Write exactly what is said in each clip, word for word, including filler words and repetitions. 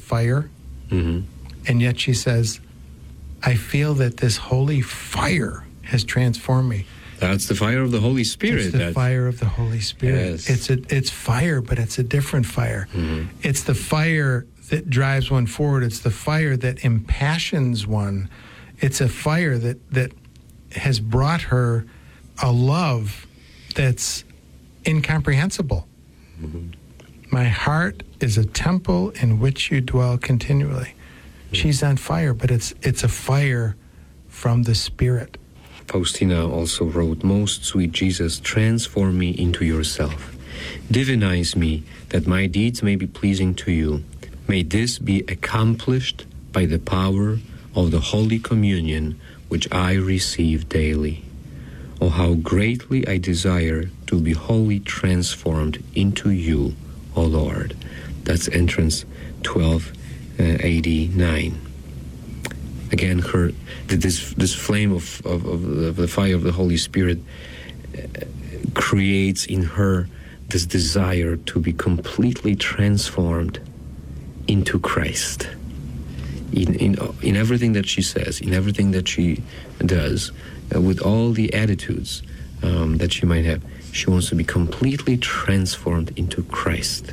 fire. Mm-hmm. And yet she says, I feel that this holy fire has transformed me. That's the fire of the Holy Spirit. It's the that, fire of the Holy Spirit. Yes. It's a, it's fire, but it's a different fire. Mm-hmm. It's the fire that drives one forward. It's the fire that impassions one. It's a fire that, that has brought her a love that's incomprehensible. Mm-hmm. My heart is a temple in which you dwell continually. Mm-hmm. She's on fire, but it's it's a fire from the Spirit. Faustina also wrote, Most sweet Jesus, transform me into yourself. Divinize me, that my deeds may be pleasing to you. May this be accomplished by the power of the Holy Communion, which I receive daily. Oh, how greatly I desire to be wholly transformed into you, O Lord. That's entrance twelve eighty-nine. Again, her this this flame of, of, of, the, of the fire of the Holy Spirit uh, creates in her this desire to be completely transformed into Christ. In, in, in everything that she says, in everything that she does, uh, with all the attitudes um, that she might have, she wants to be completely transformed into Christ.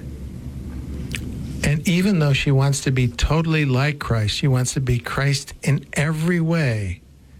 And even though she wants to be totally like Christ, she wants to be Christ in every way,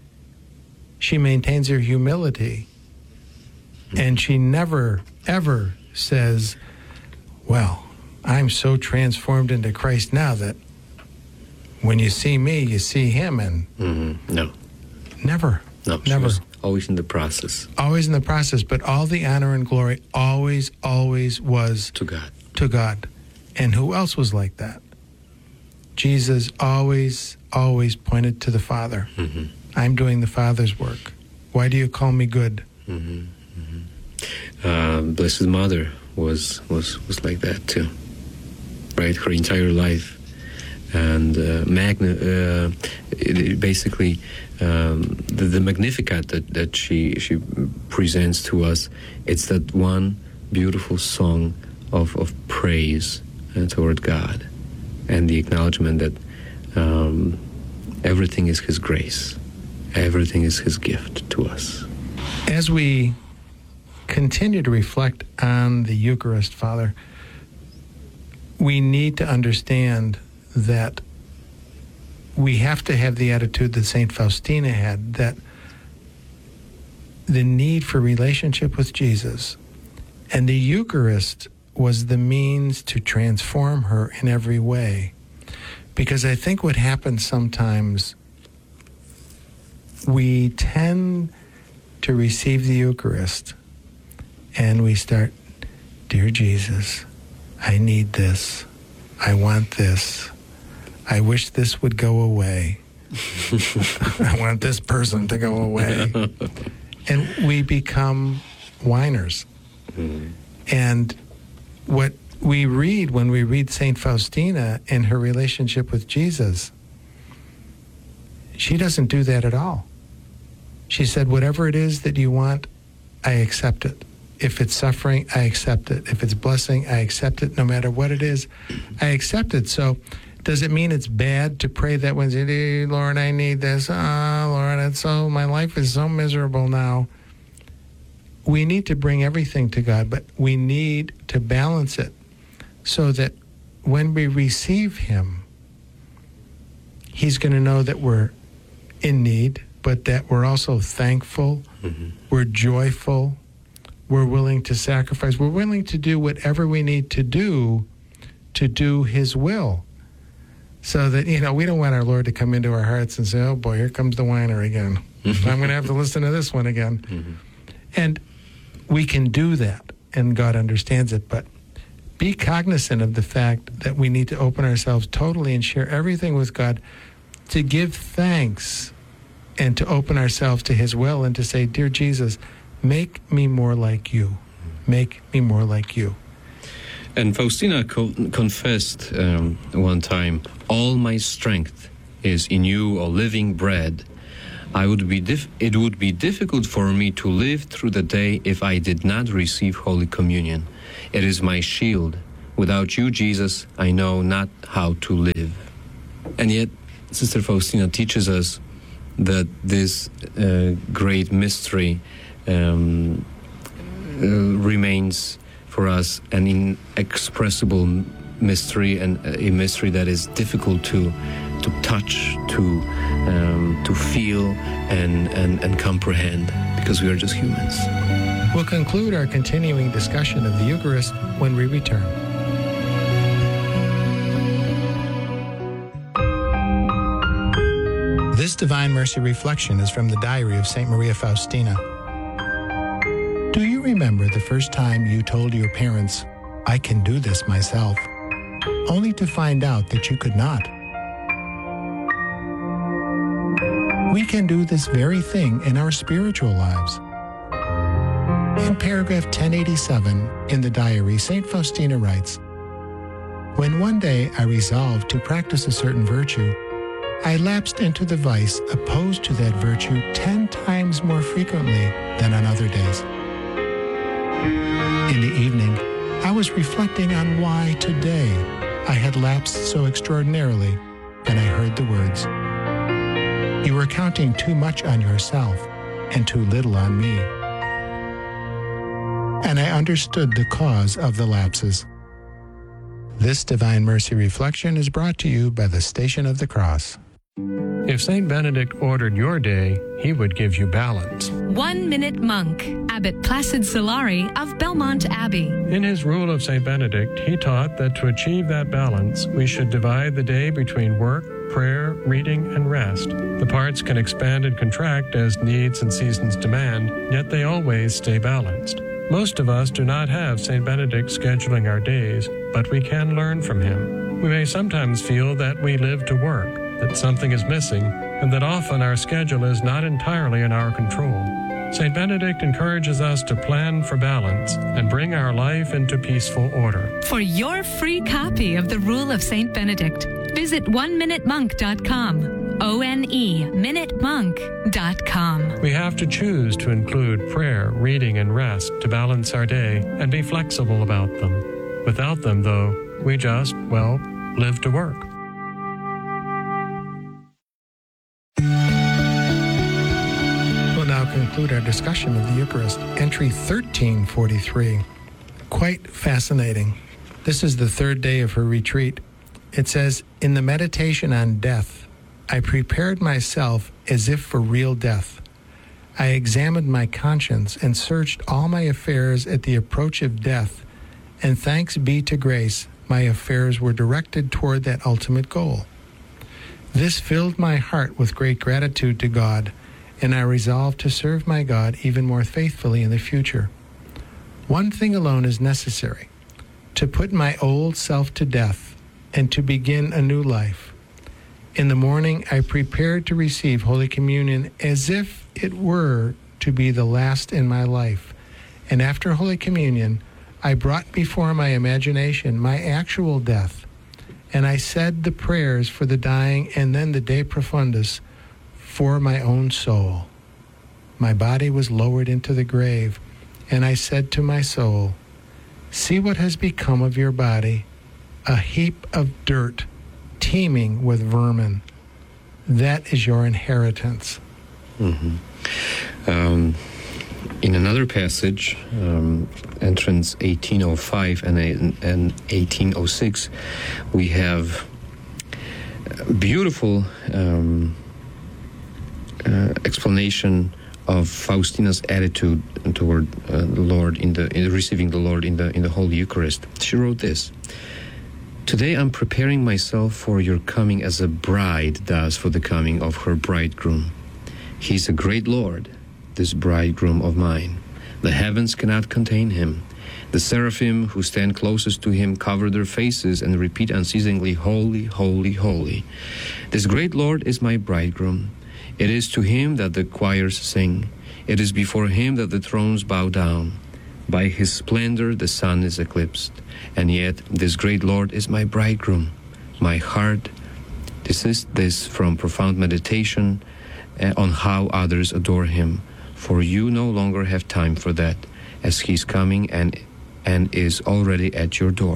she maintains her humility. Mm-hmm. And she never, ever says, well, I'm so transformed into Christ now that when you see me, you see him. And mm-hmm. No. Never. No, she never. was always in the process. Always in the process, but all the honor and glory always, always was to God. To God. And who else was like that? Jesus always, always pointed to the Father. Mm-hmm. I'm doing the Father's work. Why do you call me good? Mm-hmm. Mm-hmm. Uh, Blessed Mother was, was, was like that too, right? Her entire life. And uh, Magna, uh, it, it basically, um, the, the Magnificat that, that she she presents to us, it's that one beautiful song of, of praise uh, toward God, and the acknowledgement that um, everything is His grace, everything is His gift to us. As we continue to reflect on the Eucharist, Father, we need to understand that we have to have the attitude that Saint Faustina had, that the need for relationship with Jesus, and the Eucharist was the means to transform her in every way. Because I think what happens sometimes, we tend to receive the Eucharist and we start, dear Jesus, I need this, I want this, I wish this would go away. I want this person to go away. And we become whiners. Mm. And what we read when we read Saint Faustina in her relationship with Jesus, she doesn't do that at all. She said, whatever it is that you want, I accept it. If it's suffering, I accept it. If it's blessing, I accept it. No matter what it is, I accept it. So does it mean it's bad to pray that when, hey, Lord, I need this. Ah, oh, Lord, it's so, my life is so miserable now. We need to bring everything to God, but we need to balance it so that when we receive Him, He's going to know that we're in need, but that we're also thankful, mm-hmm. we're joyful, we're willing to sacrifice, we're willing to do whatever we need to do to do His will. So that, you know, we don't want our Lord to come into our hearts and say, oh boy, here comes the whiner again. Mm-hmm. I'm going to have to listen to this one again. Mm-hmm. And we can do that, and God understands it, but be cognizant of the fact that we need to open ourselves totally and share everything with God, to give thanks and to open ourselves to His will and to say, dear Jesus, make me more like you. Make me more like you. And Faustina co- confessed um, one time, all my strength is in you, O living bread. I would be dif- it would be difficult for me to live through the day if I did not receive Holy Communion. It is my shield, Without you, Jesus, I know not how to live. And yet, Sister Faustina teaches us that this uh, great mystery um, uh, remains for us an inexpressible mystery, and a mystery that is difficult to to touch, to um, to feel, and, and, and comprehend, because we are just humans. We'll conclude our continuing discussion of the Eucharist when we return. This Divine Mercy Reflection is from the Diary of Saint Maria Faustina. Do you remember the first time you told your parents, "I can do this myself," only to find out that you could not? We can do this very thing in our spiritual lives. In paragraph ten eighty-seven in the diary, Saint Faustina writes, "When one day I resolved to practice a certain virtue, I lapsed into the vice opposed to that virtue ten times more frequently than on other days. In the evening, I was reflecting on why today I had lapsed so extraordinarily, and I heard the words, 'You were counting too much on yourself and too little on me.' And I understood the cause of the lapses." This Divine Mercy Reflection is brought to you by the Station of the Cross. If Saint Benedict ordered your day, he would give you balance. One Minute Monk, Abbot Placid Solari of Belmont Abbey. In his Rule of Saint Benedict, he taught that to achieve that balance, we should divide the day between work, prayer, reading, and rest. The parts can expand and contract as needs and seasons demand, yet they always stay balanced. Most of us do not have Saint Benedict scheduling our days, but we can learn from him. We may sometimes feel that we live to work, that something is missing, and that often our schedule is not entirely in our control. Saint Benedict encourages us to plan for balance and bring our life into peaceful order. For your free copy of the Rule of Saint Benedict, visit one minute monk dot com. O N E, minute monk dot com. We have to choose to include prayer, reading, and rest to balance our day and be flexible about them. Without them, though, we just, well, live to work. We'll now conclude our discussion of the Eucharist. Entry thirteen forty-three. Quite fascinating. This is the third day of her retreat. It says, "In the meditation on death, I prepared myself as if for real death. I examined my conscience and searched all my affairs at the approach of death, and thanks be to grace, my affairs were directed toward that ultimate goal. This filled my heart with great gratitude to God, and I resolved to serve my God even more faithfully in the future. One thing alone is necessary, to put my old self to death and to begin a new life. In the morning, I prepared to receive Holy Communion as if it were to be the last in my life. And after Holy Communion, I brought before my imagination my actual death, and I said the prayers for the dying and then the De Profundis for my own soul. My body was lowered into the grave, and I said to my soul, 'See what has become of your body, a heap of dirt, teeming with vermin. That is your inheritance.'" Mm-hmm. Um, in another passage, um, entrance eighteen oh five and, and eighteen oh six, we have a beautiful um, uh, explanation of Faustina's attitude toward uh, the Lord in the in receiving the Lord in the in the Holy Eucharist. She wrote this: "Today I'm preparing myself for your coming as a bride does for the coming of her bridegroom. He's a great Lord, this bridegroom of mine. The heavens cannot contain him. The seraphim who stand closest to him cover their faces and repeat unceasingly, 'Holy, holy, holy.' This great Lord is my bridegroom. It is to him that the choirs sing. It is before him that the thrones bow down. By his splendor the sun is eclipsed. And yet this great Lord is my bridegroom. My heart desists this from profound meditation on how others adore him, for you no longer have time for that, as he's coming and and is already at your door.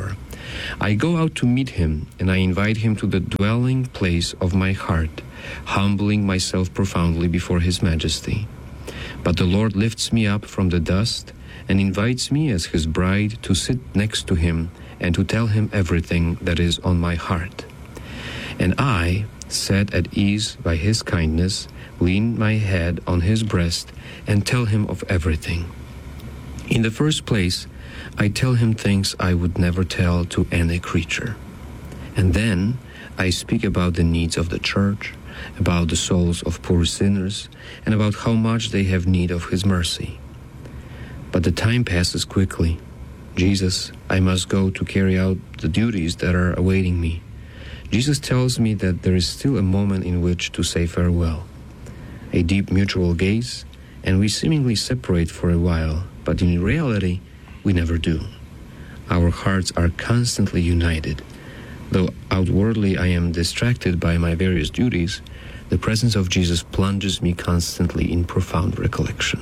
I go out to meet him, and I invite him to the dwelling place of my heart, humbling myself profoundly before his majesty. But the Lord lifts me up from the dust and invites me as his bride to sit next to him and to tell him everything that is on my heart. And I, set at ease by his kindness, lean my head on his breast and tell him of everything. In the first place, I tell him things I would never tell to any creature. And then I speak about the needs of the church, about the souls of poor sinners, and about how much they have need of his mercy. But the time passes quickly. Jesus, I must go to carry out the duties that are awaiting me. Jesus tells me that there is still a moment in which to say farewell. A deep mutual gaze, and we seemingly separate for a while, but in reality, we never do. Our hearts are constantly united. Though outwardly I am distracted by my various duties, the presence of Jesus plunges me constantly in profound recollection.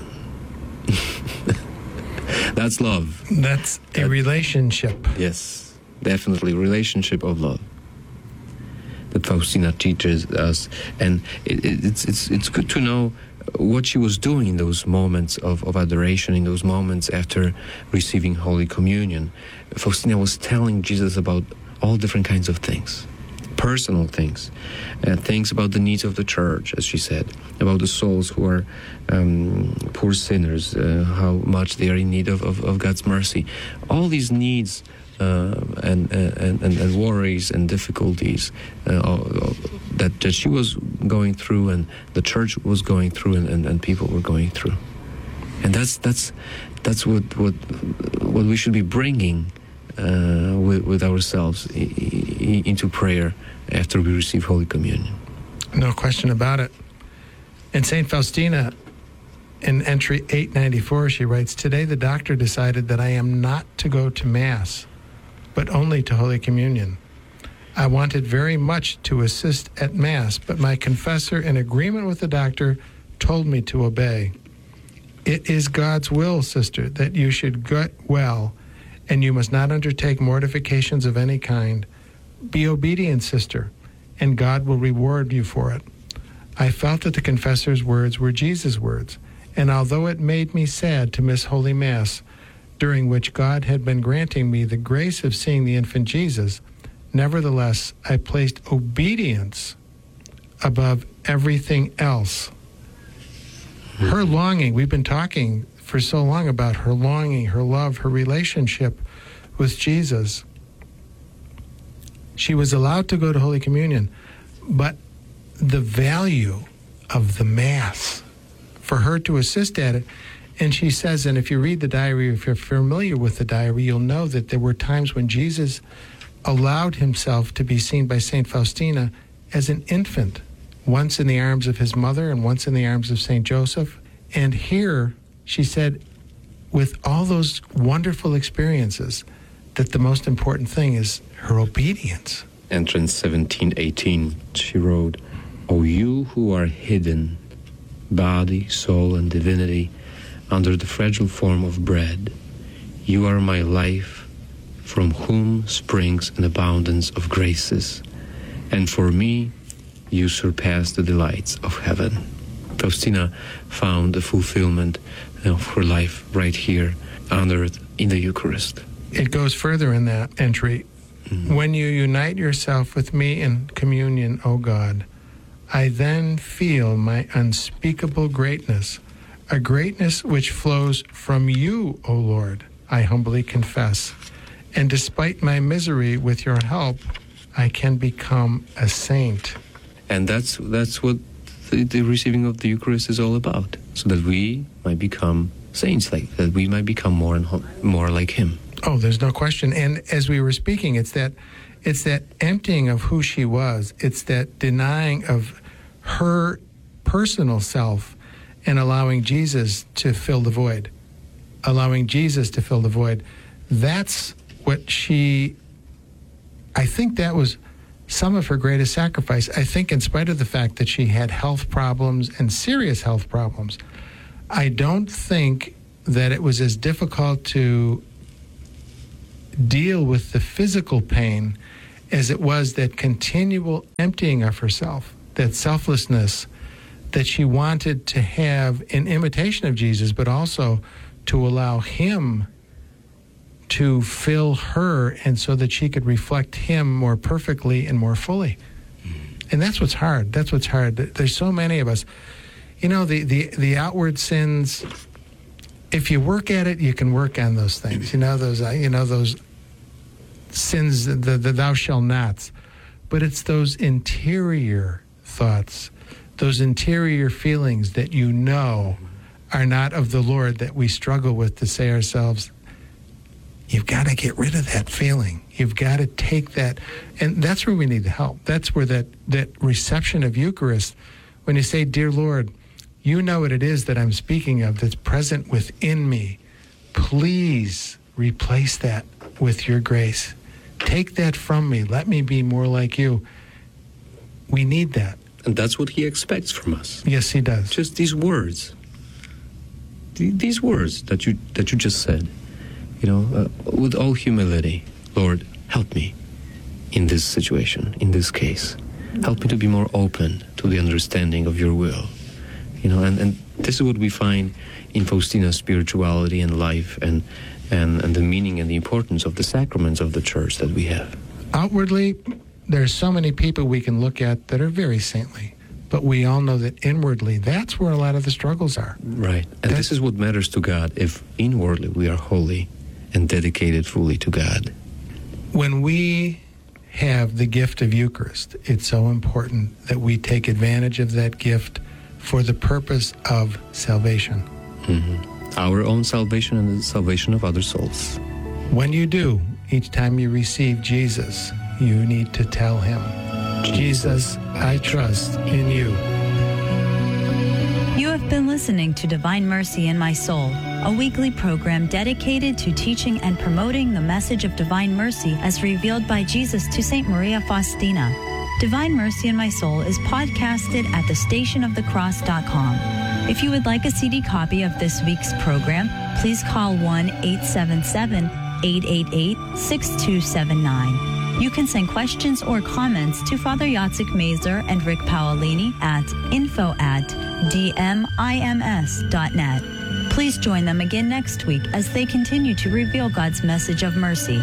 That's love. That's a That- relationship. Yes, definitely relationship of love that Faustina teaches us, and it, it, it's it's it's good to know what she was doing in those moments of, of adoration, in those moments after receiving Holy Communion. Faustina was telling Jesus about all different kinds of things, personal things, uh, things about the needs of the church, as she said, about the souls who are um, poor sinners, uh, how much they are in need of, of, of God's mercy. All these needs uh, and, and, and, and worries and difficulties uh, that, that she was going through and the church was going through and, and, and people were going through. And that's that's that's what what what we should be bringing uh, with, with ourselves i- i- into prayer after we receive Holy Communion. No question about it. And Saint Faustina, in entry eight ninety-four, she writes, "Today the doctor decided that I am not to go to Mass, but only to Holy Communion. I wanted very much to assist at Mass, but my confessor, in agreement with the doctor, told me to obey. It is God's will, sister, that you should get well, and you must not undertake mortifications of any kind. Be obedient, sister, and God will reward you for it." I felt that the confessor's words were Jesus' words, and although it made me sad to miss Holy Mass, during which God had been granting me the grace of seeing the infant Jesus, nevertheless, I placed obedience above everything else. Her longing, we've been talking for so long about her longing, her love, her relationship with Jesus. She was allowed to go to Holy Communion, but the value of the Mass, for her to assist at it, and she says, and if you read the diary, if you're familiar with the diary, you'll know that there were times when Jesus allowed himself to be seen by Saint Faustina as an infant, once in the arms of his mother and once in the arms of Saint Joseph. And here, she said, with all those wonderful experiences, that the most important thing is her obedience. Entrance seventeen eighteen, she wrote, "O you who are hidden, body, soul, and divinity, under the fragile form of bread, you are my life, from whom springs an abundance of graces, and for me you surpass the delights of heaven." Faustina found the fulfillment of her life right here on earth in the Eucharist. It goes further in that entry. Mhm. When you unite yourself with me in communion, O God, I then feel my unspeakable greatness, a greatness which flows from you, O Lord, I humbly confess. And despite my misery, with your help, I can become a saint. And that's that's what the, the receiving of the Eucharist is all about, so that we might become saints, like that we might become more and ho- more like Him. Oh, there's no question. And as we were speaking, it's that it's that emptying of who she was. It's that denying of her personal self and allowing Jesus to fill the void. Allowing Jesus to fill the void. That's what she, I think that was some of her greatest sacrifice. I think in spite of the fact that she had health problems and serious health problems, I don't think that it was as difficult to deal with the physical pain as it was that continual emptying of herself, that selflessness that she wanted to have in imitation of Jesus, but also to allow him to fill her, and so that she could reflect him more perfectly and more fully. And that's what's hard. That's what's hard. There's so many of us. You know, the, the, the outward sins, if you work at it, you can work on those things. You know, those, uh, you know, those sins, the, the thou shalt nots. But it's those interior thoughts, those interior feelings that you know are not of the Lord, that we struggle with to say ourselves, you've got to get rid of that feeling. You've got to take that. And that's where we need the help. That's where that, that reception of Eucharist, when you say, dear Lord, you know what it is that I'm speaking of that's present within me. Please replace that with your grace. Take that from me. Let me be more like you. We need that. And that's what he expects from us. Yes, he does. Just these words. These words that you that you just said. You know, uh, with all humility, Lord, help me in this situation, in this case. Help me to be more open to the understanding of your will. You know, and, and this is what we find in Faustina's spirituality and life, and, and, and the meaning and the importance of the sacraments of the church that we have. Outwardly, there's so many people we can look at that are very saintly, but we all know that inwardly, that's where a lot of the struggles are. Right. And That's, this is what matters to God, if inwardly we are holy and dedicated fully to God. when we have the gift of Eucharist, it's so important that we take advantage of that gift for the purpose of salvation. Mm-hmm. Our own salvation and the salvation of other souls. When you do, each time you receive Jesus, you need to tell him, Jesus, I trust in you. You have been listening to Divine Mercy in My Soul, a weekly program dedicated to teaching and promoting the message of divine mercy as revealed by Jesus to Saint Maria Faustina. Divine Mercy in My Soul is podcasted at the station of the cross dot com. If you would like a C D copy of this week's program, please call one eight seven seven, eight eight eight, six two seven nine. You can send questions or comments to Father Jacek Mazer and Rick Paolini at info at d m i m s dot net. Please join them again next week as they continue to reveal God's message of mercy.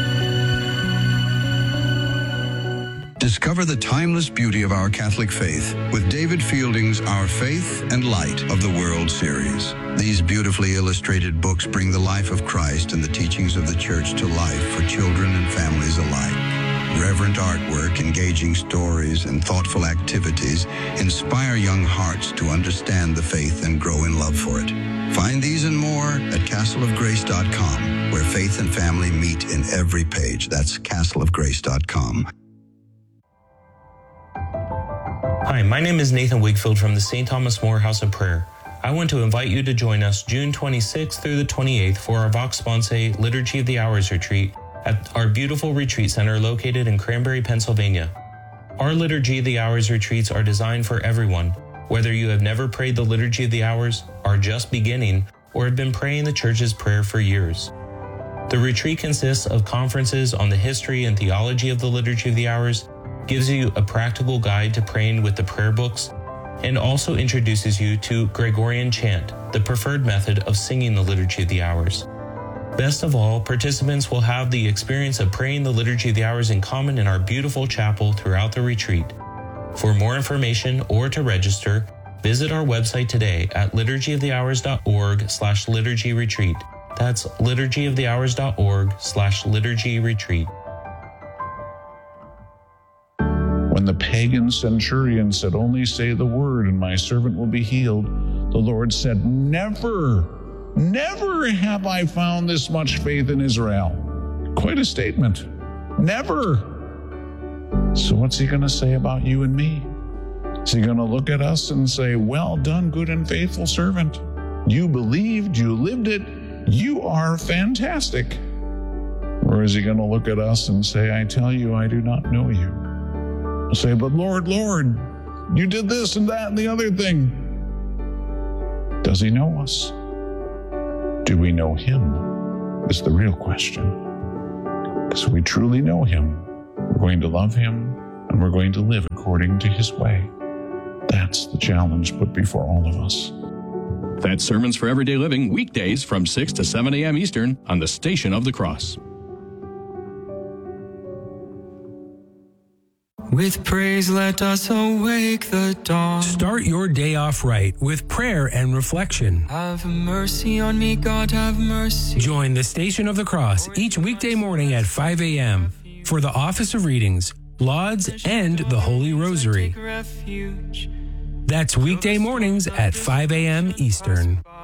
Discover the timeless beauty of our Catholic faith with David Fielding's Our Faith and Light of the World series. These beautifully illustrated books bring the life of Christ and the teachings of the Church to life for children and families alike. Reverent artwork, engaging stories, and thoughtful activities inspire young hearts to understand the faith and grow in love for it. Find these and more at castle of grace dot com, where faith and family meet in every page. That's castle of grace dot com. Hi, my name is Nathan Wigfield from the Saint Thomas More House of Prayer. I want to invite you to join us June twenty-sixth through the twenty-eighth for our Vox Sponsae Liturgy of the Hours retreat at our beautiful retreat center located in Cranberry, Pennsylvania. Our Liturgy of the Hours retreats are designed for everyone, whether you have never prayed the Liturgy of the Hours, are just beginning, or have been praying the Church's prayer for years. The retreat consists of conferences on the history and theology of the Liturgy of the Hours, gives you a practical guide to praying with the prayer books, and also introduces you to Gregorian chant, the preferred method of singing the Liturgy of the Hours. Best of all, participants will have the experience of praying the Liturgy of the Hours in common in our beautiful chapel throughout the retreat. For more information or to register, visit our website today at liturgy of the hours dot org slash liturgy retreat. That's liturgy of the hours dot org slash liturgy retreat. When the pagan centurion said, "Only say the word and my servant will be healed," the Lord said, "Never, never have I found this much faith in Israel." Quite a statement. Never. So what's he going to say about you and me? Is he going to look at us and say, "Well done, good and faithful servant. You believed, you lived it, you are fantastic"? Or is he going to look at us and say, "I tell you, I do not know you"? I'll say, "But Lord, Lord, you did this and that and the other thing." Does he know us? Do we know him? Is the real question. Because we truly know him, we're going to love him, and we're going to live according to his way. That's the challenge put before all of us. That's Sermons for Everyday Living, weekdays from six to seven a.m. Eastern on the Station of the Cross. With praise, let us awake the dawn. Start your day off right with prayer and reflection. Have mercy on me, God, have mercy. Join the Station of the Cross each weekday morning at five a.m. for the Office of Readings, Lauds, and the Holy Rosary. That's weekday mornings at five a.m. Eastern.